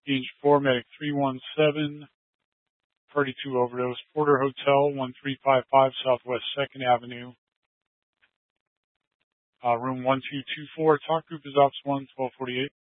Gauge 4, Medic 317, 32 overdose. Porter Hotel, 1355 Southwest 2nd Avenue. Room 1224. Talk group is Ops 1, 1248.